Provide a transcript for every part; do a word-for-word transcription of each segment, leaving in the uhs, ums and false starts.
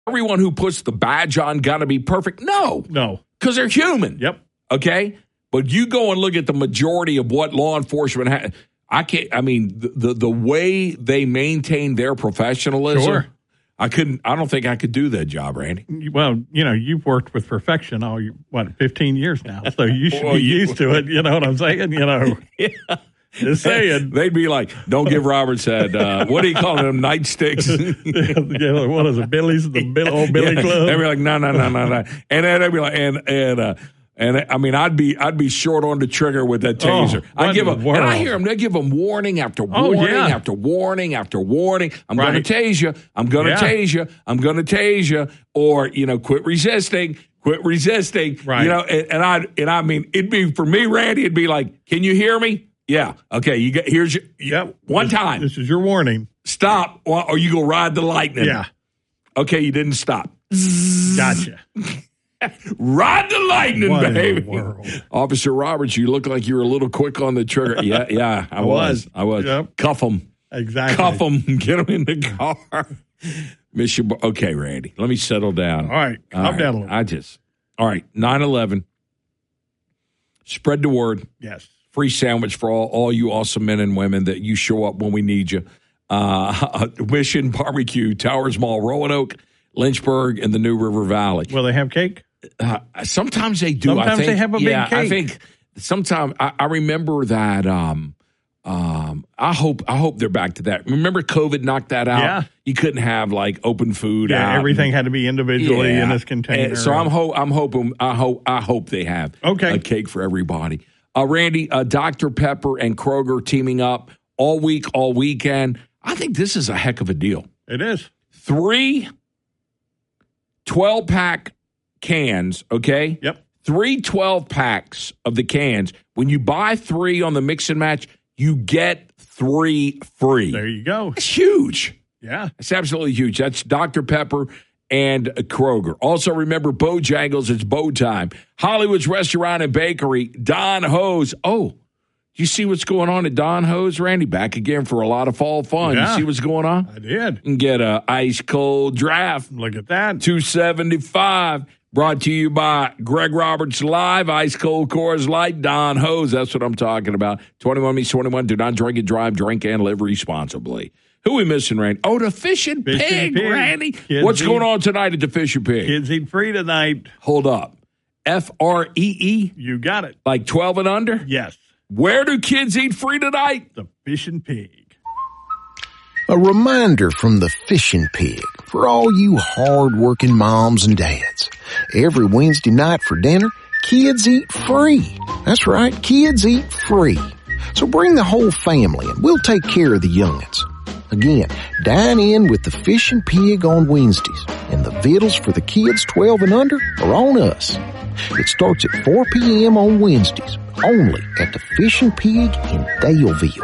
everyone who puts the badge on got to be perfect? No. No. Because they're human. Yep. Okay? But you go and look at the majority of what law enforcement has. I can't, I mean, the, the, the way they maintain their professionalism, Sure. I couldn't, I don't think I could do that job, Randy. Well, you know, you've worked with perfection all, you, what, fifteen years now. So you should Well, be you- used to it. You know what I'm saying? You know, Yeah. just saying. They'd be like, don't give Robert's head, uh, what do you call them, nightsticks? You know, what is it, Billy's, the Bill, old Billy Yeah. Club? They'd be like, no, no, no, no, no. And then they'd be like, and, and, uh, And I mean, I'd be I'd be short on the trigger with that taser. Oh, I give what in them, the and I world? hear them. They give them warning after Oh, warning yeah. after warning after warning. I'm going Right. to tase you. I'm going to Yeah. tase you. I'm going to tase you. Or you know, quit resisting. Quit resisting. Right. You know, and, and I and I mean, it'd be for me, Randy. It'd be like, can you hear me? Yeah. Okay. You get here's your Yep. one This- time. This is your warning. Stop, or, or you go ride the lightning. Yeah. Okay. You didn't stop. Gotcha. Ride the lightning, What in the baby. world? Officer Roberts, you look like you were a little quick on the trigger. Yeah, yeah, I, was. was. I was. Yep. Cuff them. Exactly. Cuff them. Get them in the car. Miss you. Okay, Randy, let me settle down. All right. Calm All right, down a little. I just, all right, nine eleven. Spread the word. Yes. Free sandwich for all, all you awesome men and women that you show up when we need you. Uh, Mission Barbecue, Towers Mall, Roanoke, Lynchburg, and the New River Valley. Will they have cake? Uh, sometimes they do. I Sometimes think, they have a big yeah, I cake. think sometimes I, I remember that. Um, um, I hope I hope they're back to that. Remember, COVID knocked that out. Yeah. You couldn't have like open food. Yeah, out. everything had to be individually Yeah. in this container. And so I'm ho- I'm hoping I hope I hope they have Okay. a cake for everybody. Uh, Randy, uh, Doctor Pepper and Kroger teaming up all week, all weekend. I think this is a heck of a deal. It is. Three twelve-pack cans, okay? Yep. Three twelve-packs of the cans. When you buy three on the mix and match, you get three free. There you go. That's huge. Yeah. It's absolutely huge. That's Doctor Pepper and Kroger. Also, remember Bojangles. It's bow time. Hollywood's Restaurant and Bakery. Don Ho's. Oh, you see what's going on at Don Ho's, Randy? Back again for a lot of fall fun. Yeah. You see what's going on? I did. You can get a ice cold draft. Look at that. two seventy-five. Brought to you by Greg Roberts Live, Ice Cold Coors Light, Don Ho's. That's what I'm talking about. twenty-one means twenty-one. Do not drink and drive. Drink and live responsibly. Who we missing, Randy? Oh, the Fish and Fish and Pig, Pig. Randy. Kids What's eat- going on tonight at the Fish and Pig? Kids eat free tonight. Hold up. F R E E, You got it. like twelve and under? Yes. Where do kids eat free tonight? The Fish and Pig. A reminder from the Fish and Pig for all you hard-working moms and dads. Every Wednesday night for dinner, kids eat free. That's right, kids eat free. So bring the whole family and we'll take care of the young'uns. Again, dine in with the Fish and Pig on Wednesdays, and the vittles for the kids twelve and under are on us. It starts at four p.m. on Wednesdays, only at the Fish and Pig in Daleville.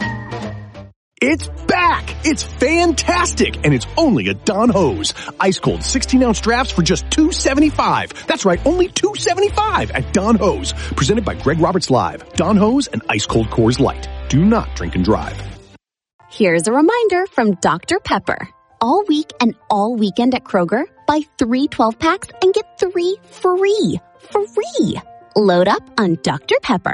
It's back! It's fantastic! And it's only at Don Ho's. Ice cold sixteen ounce drafts for just two seventy-five. That's right, only two seventy-five at Don Ho's. Presented by Greg Roberts Live. Don Ho's and Ice Cold Coors Light. Do not drink and drive. Here's a reminder from Doctor Pepper. All week and all weekend at Kroger, buy three twelve-packs and get three free. Free! Load up on Doctor Pepper.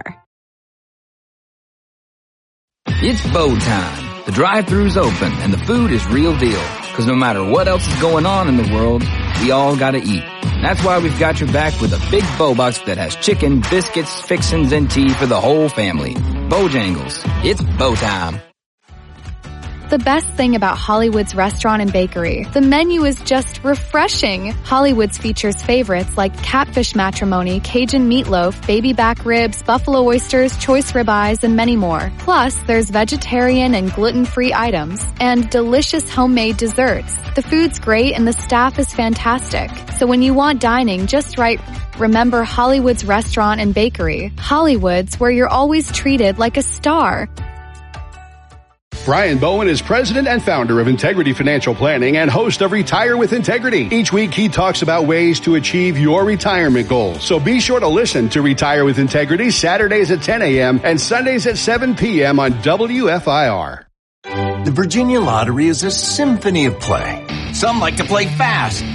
It's bow time. The drive-thru's open and the food is real deal. Because no matter what else is going on in the world, we all gotta eat. That's why we've got your back with a big bow box that has chicken, biscuits, fixins, and tea for the whole family. Bojangles. It's bow time. The best thing about Hollywood's Restaurant and Bakery, the menu is just refreshing. Hollywood's features favorites like catfish matrimony, Cajun meatloaf, baby back ribs, buffalo oysters, choice ribeyes, and many more. Plus, there's vegetarian and gluten-free items and delicious homemade desserts. The food's great and the staff is fantastic. So when you want dining just right, remember Hollywood's Restaurant and Bakery. Hollywood's, where you're always treated like a star. Brian Bowen is president and founder of Integrity Financial Planning and host of Retire with Integrity. Each week, he talks about ways to achieve your retirement goals. So be sure to listen to Retire with Integrity Saturdays at ten a.m. and Sundays at seven p.m. on W F I R. The Virginia Lottery is a symphony of play. Some like to play fast,